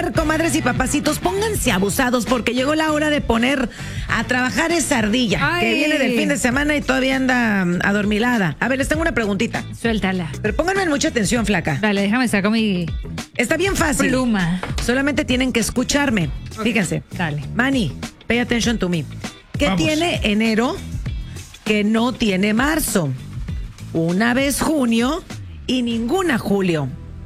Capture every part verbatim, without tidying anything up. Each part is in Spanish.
Comadres y papacitos, pónganse abusados porque llegó la hora de poner a trabajar esa ardilla. Ay. Que viene del fin de semana y todavía anda um, adormilada. A ver, les tengo una preguntita. Suéltala. Pero pónganme mucha atención, flaca. Dale, déjame sacar mi... Está bien fácil. Pluma. Solamente tienen que escucharme. Okay. Fíjense. Dale. Manny, pay attention to me. ¿Qué Vamos. tiene enero que no tiene marzo? Una vez junio y ninguna julio.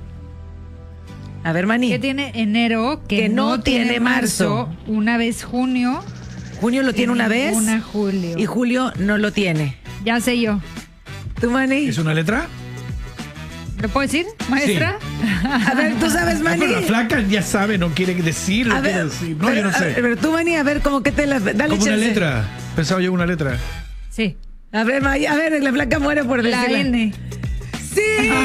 A ver, Manny. ¿Qué tiene enero que, Que no no tiene tiene marzo? marzo? Una vez junio. Junio lo tiene una vez. Una julio. Y julio no lo tiene. Ya sé yo. ¿Tú, Manny? ¿Es una letra? ¿Lo puedo decir, maestra? Sí. A ver, ¿tú sabes, Manny? Ah, pero la flaca ya sabe, no quiere decir, A no quiere ver, decir. No, pero, yo no sé. a- Pero tú, Manny, a ver, como que te la... Dale Como una chance. letra. Pensaba yo una letra. Sí. A ver, May- a ver, la flaca muere por La decirla. N. ¡Sí!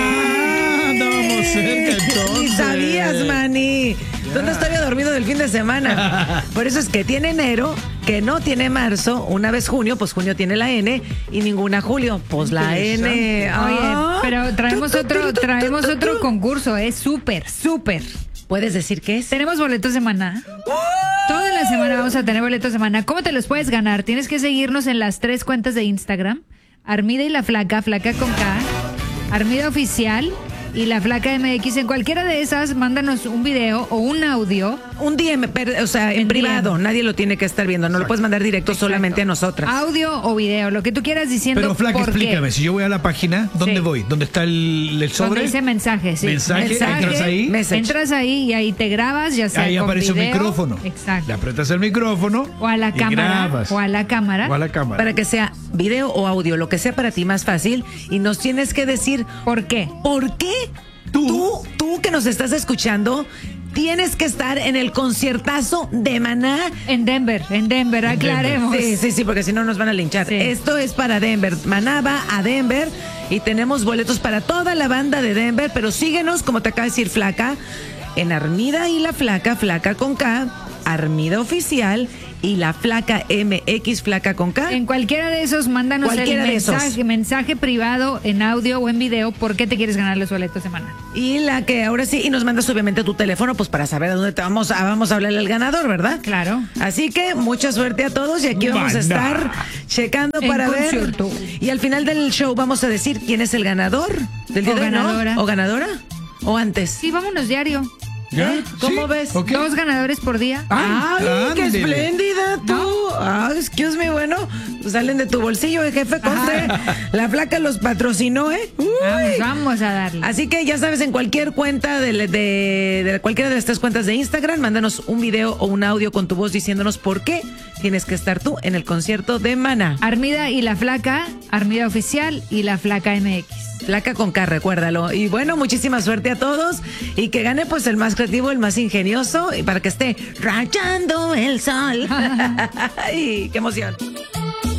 Ah, andábamos cerca entonces. Ni sabías, Manny. ¿Dónde estoy dormido del fin de semana? Por eso es que tiene enero, que no tiene marzo. Una vez junio, pues junio tiene la N y ninguna julio. Pues la N. Oye, Ah. pero traemos Tu, tu, otro, tu, tu, traemos tu, tu, otro tu. concurso, es súper, súper. ¿Puedes decir qué es? Tenemos boletos de Maná. Toda la semana vamos a tener boletos de Maná. ¿Cómo te los puedes ganar? Tienes que seguirnos en las tres cuentas de Instagram. Armida y la Flaca, Flaca con K. Armida Oficial y la Flaca M X. En cualquiera de esas, mándanos un video o un audio. Un D M, per- o sea, en, En privado. D M. Nadie lo tiene que estar viendo. No lo puedes mandar directo solamente a nosotras. Audio o video, lo que tú quieras diciendo. Pero flaca, por qué. explícame, si yo voy a la página, ¿dónde Sí. voy? ¿Dónde está el, el sobre? Donde dice mensaje, sí. Mensaje, entras ahí. Message. Entras ahí y ahí te grabas, ya sea Ahí con aparece video. un micrófono. Exacto. Le apretas el micrófono. O a la y cámara. grabas. O a la cámara. O a la cámara. Para que sea video o audio, lo que sea para ti más fácil. Y nos tienes que decir ¿Por qué? por qué Tú. tú, tú que nos estás escuchando, tienes que estar en el conciertazo de Maná. En Denver, en Denver, aclaremos. Sí, sí, sí, porque si no nos van a linchar. Sí. Esto es para Denver. Maná va a Denver y tenemos boletos para toda la banda de Denver, pero síguenos, como te acaba de decir Flaca, en Armida y la Flaca, Flaca con K, Armida Oficial y la Flaca M X, Flaca con K. En cualquiera de esos, mándanos Cualquiera el de esos. mensaje, mensaje privado en audio o en video. ¿Por qué te quieres ganar los boletos de Maná? Y la que ahora sí, y nos mandas obviamente tu teléfono, pues para saber a dónde te vamos a, vamos a hablarle al ganador, ¿verdad? Claro. Así que mucha suerte a todos y aquí vamos a Maná. estar checando En para concierto. ver. Y al final del show vamos a decir quién es el ganador del día O de hoy, ¿no? ganadora. ¿O ganadora? ¿O antes? Sí, vámonos diario. ¿Ya? ¿Eh? ¿Cómo ¿Sí? ves? Ok. Dos ganadores por día. Ah, ¡Ay, qué ándele. espléndida tú! Ah, excuse me, bueno, pues salen de tu bolsillo, eh, jefe, conste. La Flaca los patrocinó, ¿eh? Uy. Vamos, vamos a darle. Así que ya sabes, en cualquier cuenta de, de, de cualquiera de las tres cuentas de Instagram, mándanos un video o un audio con tu voz diciéndonos por qué tienes que estar tú en el concierto de Maná. Armida y la Flaca, Armida Oficial y la Flaca M X. Flaca con K, recuérdalo. Y bueno, muchísima suerte a todos y que gane pues el más creativo, el más ingenioso y para que esté rayando el sol. ¡Ay, qué emoción!